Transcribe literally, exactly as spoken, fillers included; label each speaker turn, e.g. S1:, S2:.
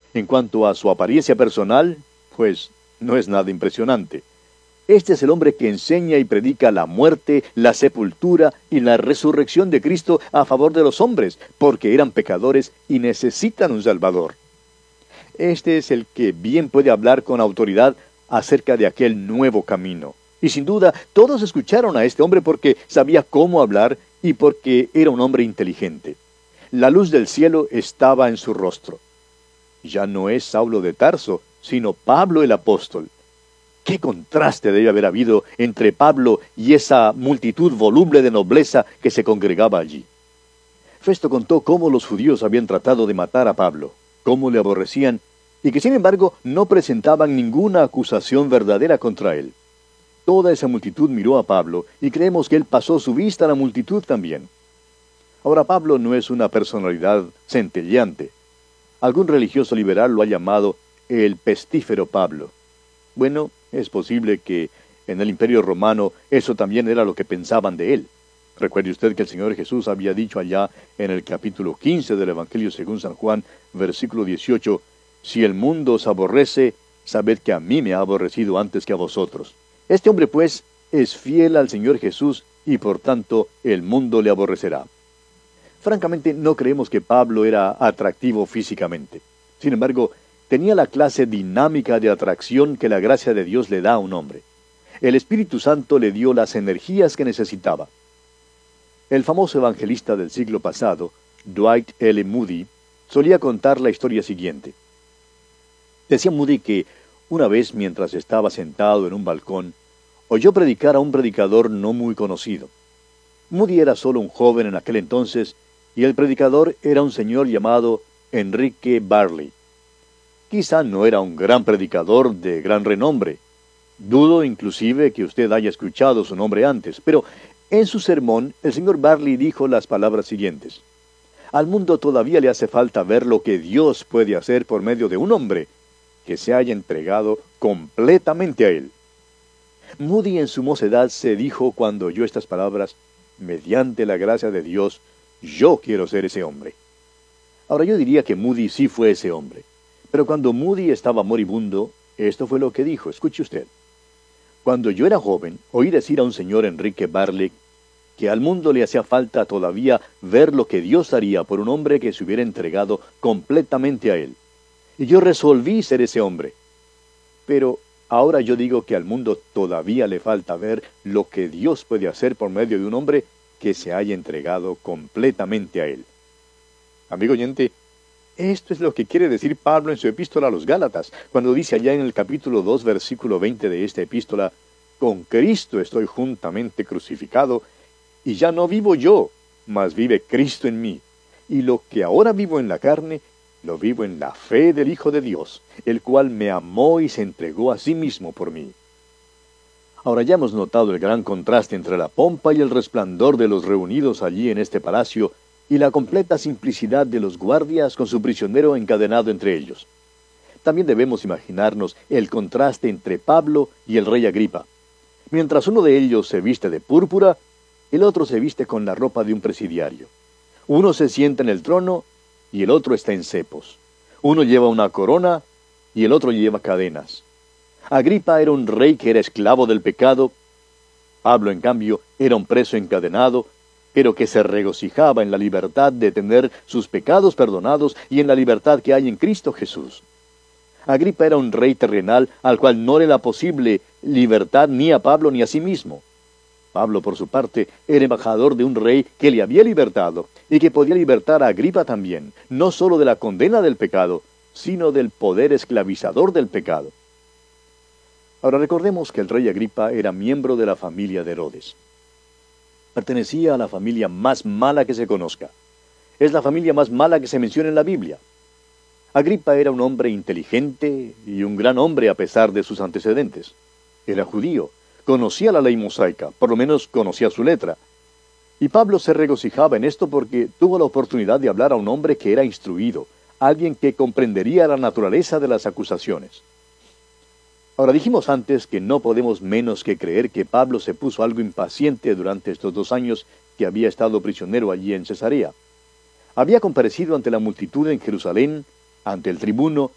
S1: En cuanto a su apariencia personal, pues no es nada impresionante. Este es el hombre que enseña y predica la muerte, la sepultura y la resurrección de Cristo a favor de los hombres, porque eran pecadores y necesitan un Salvador. Este es el que bien puede hablar con autoridad acerca de aquel nuevo camino. Y sin duda, todos escucharon a este hombre porque sabía cómo hablar y porque era un hombre inteligente. La luz del cielo estaba en su rostro. Ya no es Saulo de Tarso, sino Pablo el apóstol. ¿Qué contraste debe haber habido entre Pablo y esa multitud voluble de nobleza que se congregaba allí? Festo contó cómo los judíos habían tratado de matar a Pablo, cómo le aborrecían, y que sin embargo no presentaban ninguna acusación verdadera contra él. Toda esa multitud miró a Pablo, y creemos que él pasó su vista a la multitud también. Ahora, Pablo no es una personalidad centelleante. Algún religioso liberal lo ha llamado el pestífero Pablo. Bueno, es posible que en el Imperio Romano eso también era lo que pensaban de él. Recuerde usted que el Señor Jesús había dicho allá en el capítulo quince del Evangelio según San Juan, versículo dieciocho, «Si el mundo os aborrece, sabed que a mí me ha aborrecido antes que a vosotros». Este hombre, pues, es fiel al Señor Jesús y por tanto el mundo le aborrecerá. Francamente, no creemos que Pablo era atractivo físicamente. Sin embargo, tenía la clase dinámica de atracción que la gracia de Dios le da a un hombre. El Espíritu Santo le dio las energías que necesitaba. El famoso evangelista del siglo pasado, Dwight L. Moody, solía contar la historia siguiente. Decía Moody que una vez, mientras estaba sentado en un balcón, oyó predicar a un predicador no muy conocido. Moody era solo un joven en aquel entonces, y el predicador era un señor llamado Enrique Barley. Quizá no era un gran predicador de gran renombre. Dudo inclusive que usted haya escuchado su nombre antes, pero en su sermón el señor Barley dijo las palabras siguientes. Al mundo todavía le hace falta ver lo que Dios puede hacer por medio de un hombre que se haya entregado completamente a él. Moody en su mocedad se dijo cuando oyó estas palabras, mediante la gracia de Dios, yo quiero ser ese hombre. Ahora yo diría que Moody sí fue ese hombre. Pero cuando Moody estaba moribundo, esto fue lo que dijo, escuche usted. Cuando yo era joven, oí decir a un señor Enrique Barley que al mundo le hacía falta todavía ver lo que Dios haría por un hombre que se hubiera entregado completamente a él. Y yo resolví ser ese hombre. Pero ahora yo digo que al mundo todavía le falta ver lo que Dios puede hacer por medio de un hombre que se haya entregado completamente a él. Amigo oyente, esto es lo que quiere decir Pablo en su epístola a los Gálatas, cuando dice allá en el capítulo dos, versículo veinte de esta epístola, «Con Cristo estoy juntamente crucificado, y ya no vivo yo, mas vive Cristo en mí. Y lo que ahora vivo en la carne, lo vivo en la fe del Hijo de Dios, el cual me amó y se entregó a sí mismo por mí». Ahora ya hemos notado el gran contraste entre la pompa y el resplandor de los reunidos allí en este palacio, y la completa simplicidad de los guardias con su prisionero encadenado entre ellos. También debemos imaginarnos el contraste entre Pablo y el rey Agripa. Mientras uno de ellos se viste de púrpura, el otro se viste con la ropa de un presidiario. Uno se sienta en el trono y el otro está en cepos. Uno lleva una corona y el otro lleva cadenas. Agripa era un rey que era esclavo del pecado. Pablo, en cambio, era un preso encadenado, pero que se regocijaba en la libertad de tener sus pecados perdonados y en la libertad que hay en Cristo Jesús. Agripa era un rey terrenal al cual no le era posible libertad ni a Pablo ni a sí mismo. Pablo, por su parte, era embajador de un rey que le había libertado y que podía libertar a Agripa también, no sólo de la condena del pecado, sino del poder esclavizador del pecado. Ahora recordemos que el rey Agripa era miembro de la familia de Herodes. Pertenecía a la familia más mala que se conozca. Es la familia más mala que se menciona en la Biblia. Agripa era un hombre inteligente y un gran hombre a pesar de sus antecedentes. Era judío, conocía la ley mosaica, por lo menos conocía su letra. Y Pablo se regocijaba en esto porque tuvo la oportunidad de hablar a un hombre que era instruido, alguien que comprendería la naturaleza de las acusaciones. Ahora dijimos antes que no podemos menos que creer que Pablo se puso algo impaciente durante estos dos años que había estado prisionero allí en Cesarea. Había comparecido ante la multitud en Jerusalén, ante el tribuno,